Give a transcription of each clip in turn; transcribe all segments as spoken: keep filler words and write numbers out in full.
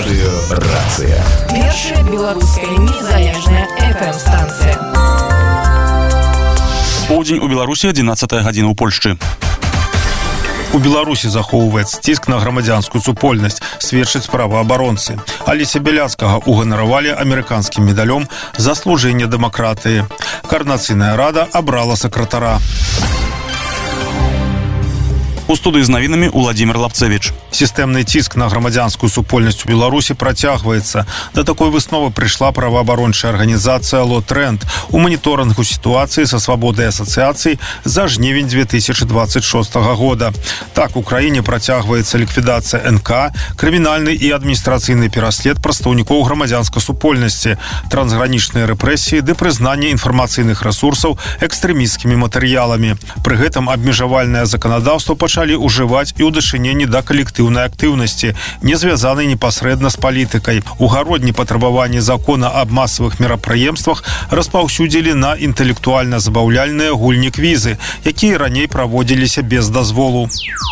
Радыёрацыя. Першая беларуская незалежная эф эм-станцыя. Поўдзень у Беларусі, адзінаццатая гадзіна ў Польшчы. У Беларусі захоўваецца ціск на грамадзянскую супольнасць, сведчаць праваабаронцы. Алеся Бяляцкага уганаравалі амерыканскім медалём за служэнне дэмакратыі. Коордынацыйная рада абрала сакратара. У студыі з навінамі Уладзімір Лапцэвіч. Сістэмны ціск на грамадзянскую супольнасць у Беларусі працягваецца. Да такой высновы прыйшла праваабарончая арганізацыя «Ло-Тренд» у маніторынгу сітуацыі са свабодай асацыяцый за жнівень две тысячи двадцать шостага года. Так, у краіне працягваецца ліквідацыя эн ка, крымінальны і адміністрацыйны пераслед прадстаўнікоў грамадзянскай супольнасці, трансгранічныя рэпрэсіі ды прызнанне інфармацыйных рэсурсаў экстрэмісцкімі матэрыяламі. Пры гэтым абмежавальнае заканадаўства пачало пачалі ўжываць і ў дачыненні да калектыўнай актыўнасці, не звязанай непасрэдна з палітыкай. У гародні патрабаванні закона аб масавых мерапрыемствах распаўсюдзілі на інтэлектуальна-забаўляльныя гульні квізы, якія раней праводзіліся без дазволу.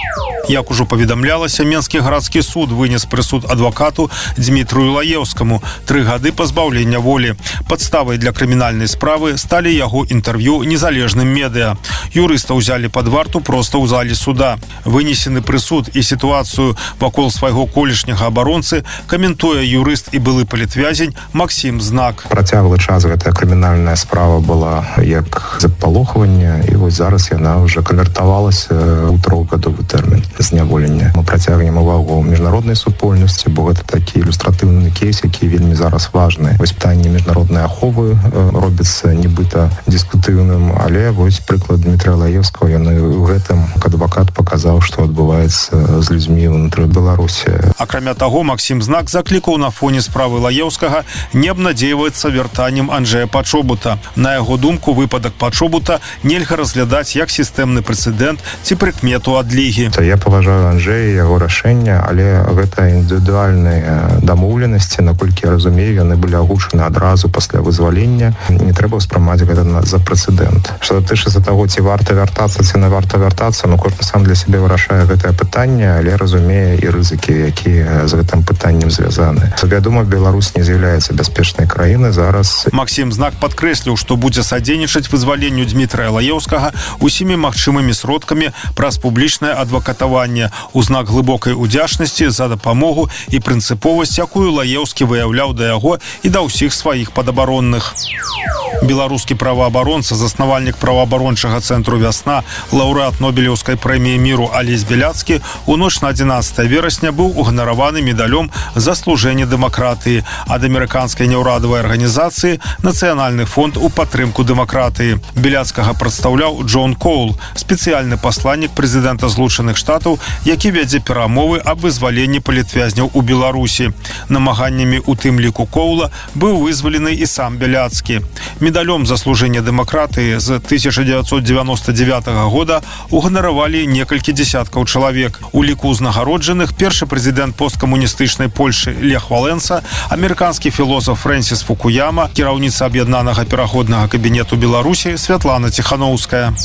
Як ужо паведамлялася, Менскі гарадскі суд вынес прысуд адвакату Дмітрыю Лаеўскаму тры гады пазбаўлення волі. Падставай для крымінальнай справы сталі яго інтэрв'ю незалежным медыа. Юрыста ўзялі пад варту проста ў зале суда. Вынесены прысуд і сітуацыю вакол свайго колішняга абаронцы каментуе юрыст і былы палітвязень Максім Знак. Працяглы час гэтая крымінальная справа была як запалохванне, і вось зараз яна ўжо канвертавалася ў трохгадовы тэрмін зняволення. Мы працягнем увагу міжнароднай супольнасці, бо гэта такі ілюстратыўны кейс, які вельмі зараз важны. Вось пытанне міжнароднай аховы робіцца нібыта дыскутыўным, але вось прыклад Дмітрыя Лаеўскага, ён у гэтым адвакат паказаў, што адбываецца з людзьмі ўнутры Беларусі. Акрамя таго, Максім Знак заклікаў на фоне справы Лаеўскага не абнадзейваецца вяртаннем Анджэя Пачобута. На яго думку, выпадак Пачобута нельга разглядаць як сістэмны прэцэдэнт ці прыкмету адлігі. Я паважаю Анджэя, яго рашэння, але гэта індывідуальныя дамоўленасці, наколькі я разумею, яны былі агучаны адразу пасля вызвалення. Не трэба ўспрымаць гэта за прэцэдэнт. Што датычыцца таго, ці варта вяртацца, ці не варта вяртацца, ну кожны сам для сябе вырашае гэтае пытанне, але разумее і рызыкі, якія з гэтым пытаннем звязаны. Вядома, Беларусь не з'яўляецца бяспечнай краінай зараз. Максім Знак падкрэсліў, што будзе садзейнічаць вызваленню Дмітрыя Лаеўскага усімі магчымымі сродкамі праз публічнае адвакатаванне у знак глыбокай удзячнасці за дапамогу і прынцыповасць, якую Лаеўскі выяўляў да яго і да ўсіх сваіх падабаронных. Беларускі праваабаронца, заснавальнік праваабарончага цэнтру «Вясна», лаўрэат Нобелеўскай прэміі міру Алесь Бяляцкі у ноч на адзінаццатае верасня быў уганараваны медалём за служэнне дэмакратыі ад амерыканскай няўрадавай арганізацыі «Нацыянальны фонд у падтрымку дэмакратыі». Бяляцкага прадстаўляў Джон Коул, спецыяльны пасланнік прэзідэнта Злучаных Штатаў, які вядзе перамовы аб вызваленні палітвязняў у Беларусі. Намаганнямі у тым ліку Коула быў вызвалены і сам Бяляцкі. Медалём за служэнне дэмакратыі з тысяча дзевяцьсот дзевяноста дзевятага года уганаравалі некалькі дзесяткаў чалавек. У ліку ўзнагароджаных першы прэзідэнт посткамуністычнай Польшы Лех Валенса, амерыканскі філосаф Фрэнсіс Фукуяма, кіраўніца аб'яднанага пераходнага кабінету Беларусі Святлана Ціханоўская.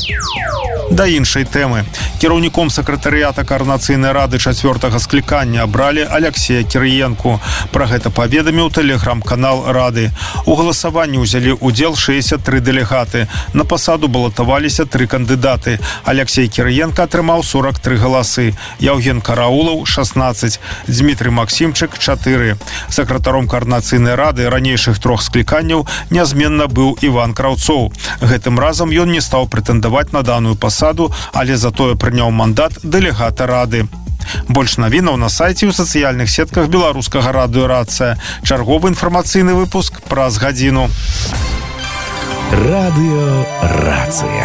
Да іншай тэмы. Кіраўніком сакратарыята Коордынацыйнай рады чацвёртага склікання абралі Аляксея Кірыенку. Пра гэта паведаміў тэлеграм-канал рады. У галасаванні ўзялі ўдзел шэсцьдзясят тры дэлегаты. На пасаду балатаваліся тры кандыдаты. Аляксей Кірыенка атрымаў сорок тры галасы. Яўген Караулаў – шаснаццаць. Дмітрый Максімчык – чатыры. Сакратаром Коордынацыйнай рады ранейшых трох скліканняў нязменна быў Іван Краўцоў. Гэтым разам ён не стаў прэтэндаваць на даную пасаду, але затое прыняў мандат дэлегата рады. Больш навінаў на сайце і ў сацыяльных сетках беларускага радыёрацыя. Чарговы інфармацыйны выпуск праз гадзіну. Радыёрацыя.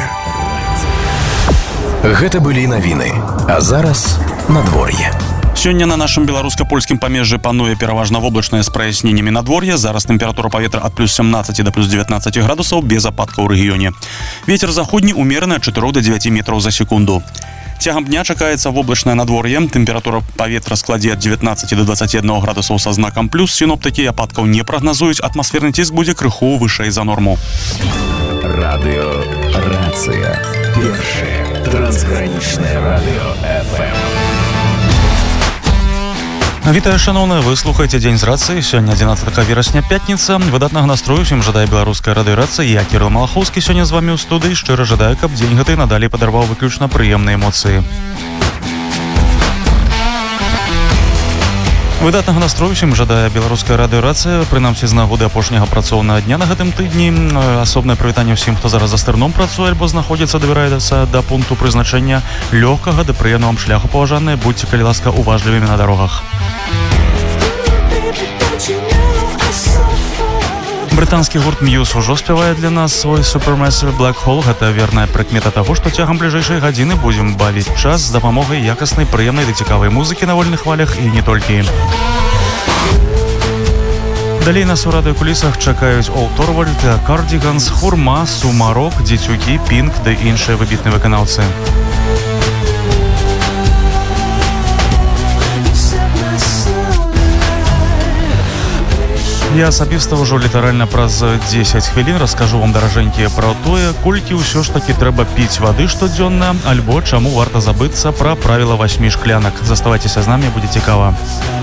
Гэта былі навіны. А зараз надвор'е. Сёння на нашым беларуска-польскім памежжы пануе пераважна воблачнае з праясненнямі надвор'я. Зараз тэмпература паветра ад плюс сямнаццаці да плюс дзевятнаццаці градусаў без ападкаў у рэгіёне. Вецер заходні умераны ад чатырох да дзевяці метраў за секунду. Цягам дня чакаецца воблачнае надвор'е. Тэмпература паветра складзе ад дзевятнаццаці да дваццаці аднаго градусаў са знакам плюс. Сіноптыкі ападкаў не прагназуюць. Атмасферны ціск будзе крыху вышэй за норму. Радыёрацыя. Першае трансгранічнае радыё эф эм. Вітаю, шановныя, вы слухаеце дзень з рацыі. Сёння адзінаццатага верасня, пятніца. Выдатнага настрою усім жадае беларуская радыёрацыя. Я Кірыл Малахоўскі сёння з вамі ў студыі. Шчыра жадаю, каб дзень гэты надалей падарваў выключна прыемныя эмоцыі. Выдатнага настрою усім жадае беларуская радыёрацыя. Прынамсі, з нагоды апошняга працоўнага дня на гэтым тыдні. Асобнае прывітанне ўсім, хто зараз за стырном працуе альбо знаходзіцца, дабіраецца да пункту прызначэння. Лёгкага да прыемнага вам шляху, паважаныя. Будьце, калі ласка, уважлівымі на дарогах. Брытанскі гурт Muse ужо спявае для нас свой Supermassive Black Hole. Гэта верная прыкмета таго, што цягам бліжэйшай гадзіны будзем бавіць час з дапамогай якаснай, прыемнай ды цікавай музыкі на вольных хвалях і не толькі. Далей нас у радыёкулісах чакаюць Ол Торвальд, Cardigans, Хурма, Сумарок, Дзецюкі, Пінк ды іншыя выбітныя выканаўцы. Я асабіста ўжо літаральна праз дзесяць хвілін раскажу вам, даражэнькія, пра тое, колькі ўсё ж такі трэба піць вады штодзённа, альбо чаму варта забыцца пра правіла васьмі шклянак. Заставайцеся з намі, будзе цікава.